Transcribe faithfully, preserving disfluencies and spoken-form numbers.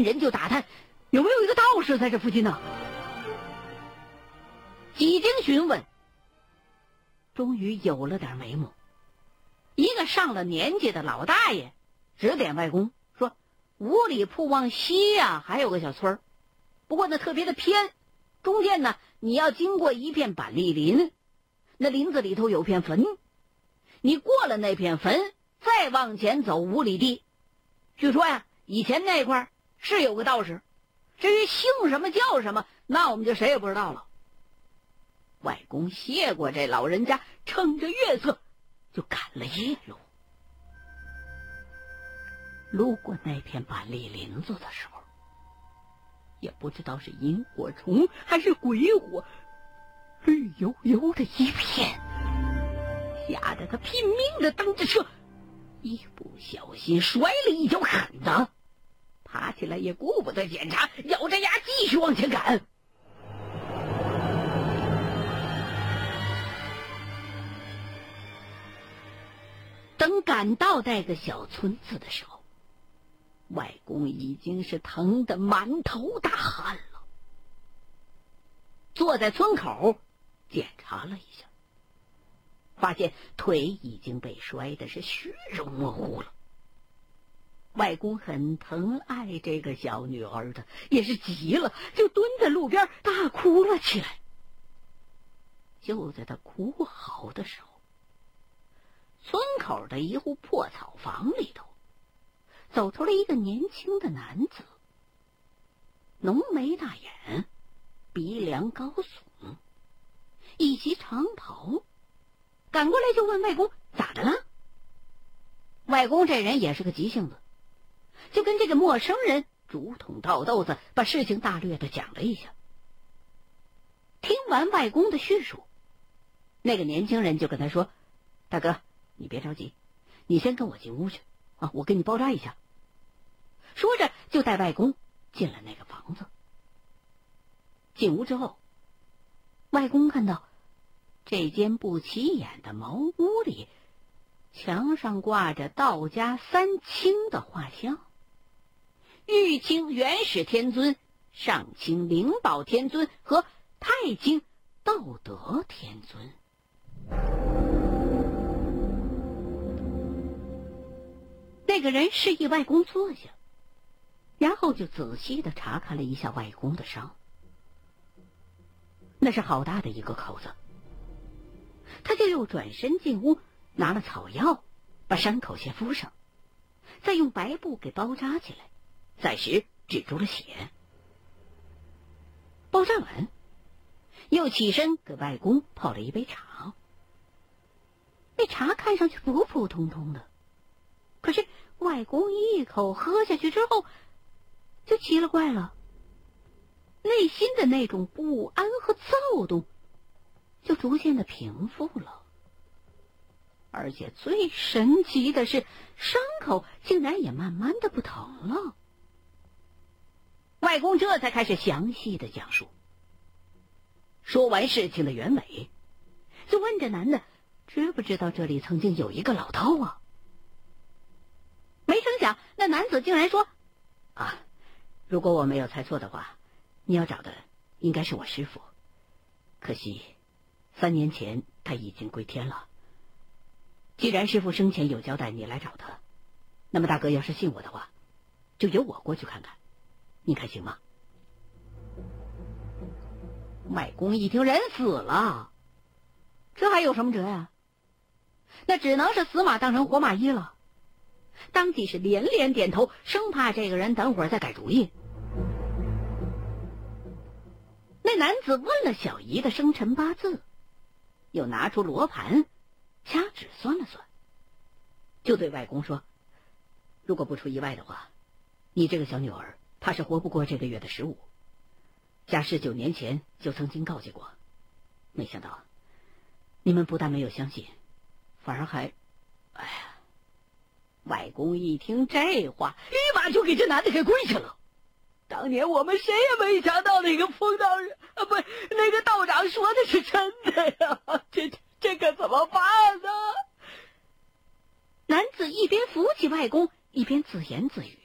见人就打探有没有一个道士在这附近呢。几经询问，终于有了点眉目。一个上了年纪的老大爷指点外公说，五里铺往西呀、啊、还有个小村儿，不过呢特别的偏，中间呢你要经过一片板栗林，那林子里头有片坟，你过了那片坟再往前走五里地，据说呀以前那块是有个道士，至于姓什么叫什么，那我们就谁也不知道了。外公谢过这老人家，趁着月色就赶了夜路。路过那片板栗林子的时候，也不知道是萤火虫还是鬼火，绿油油的一片，吓得他拼命的蹬着车，一不小心摔了一跤狠子，爬起来也顾不得检查，咬着牙继续往前赶。等赶到那个小村子的时候，外公已经是疼得满头大汗了。坐在村口检查了一下，发现腿已经被摔的是血肉模糊了。外公很疼爱这个小女儿的，也是急了，就蹲在路边大哭了起来。就在他哭嚎的时候，村口的一户破草房里头走出了一个年轻的男子，浓眉大眼，鼻梁高耸，一袭长袍，赶过来就问外公咋的了。外公这人也是个急性子，就跟这个陌生人竹筒倒豆子把事情大略的讲了一下。听完外公的叙述，那个年轻人就跟他说，大哥你别着急，你先跟我进屋去啊，我给你包扎一下。说着就带外公进了那个房子。进屋之后，外公看到这间不起眼的茅屋里，墙上挂着道家三清的画像，玉清元始天尊、上清灵宝天尊和太清道德天尊。那个人示意外公坐下，然后就仔细的查看了一下外公的伤。那是好大的一个口子，他就又转身进屋，拿了草药把伤口先敷上，再用白布给包扎起来，暂时止住了血。包扎完，又起身给外公泡了一杯茶。那茶看上去普普通通的，可是外公一口喝下去之后，就奇了怪了，内心的那种不安和躁动就逐渐的平复了。而且最神奇的是，伤口竟然也慢慢的不疼了。外公这才开始详细的讲述。说完事情的原委，就问这男的知不知道这里曾经有一个老道啊？没成想那男子竟然说，啊，如果我没有猜错的话，你要找的应该是我师父，可惜三年前他已经归天了。既然师父生前有交代你来找他，那么大哥要是信我的话，就由我过去看看，你看行吗？外公一听人死了，这还有什么辙呀？那只能是死马当成活马医了。当即是连连点头，生怕这个人等会儿再改主意。那男子问了小姨的生辰八字，又拿出罗盘掐指算了算，就对外公说，如果不出意外的话，你这个小女儿怕是活不过这个月的十五。家师九年前就曾经告诫过，没想到你们不但没有相信，反而还……哎呀！外公一听这话，立马就给这男的给跪下了。当年我们谁也没想到那个疯道人啊，不，那个道长说的是真的呀，这这可怎么办呢？男子一边扶起外公，一边自言自语。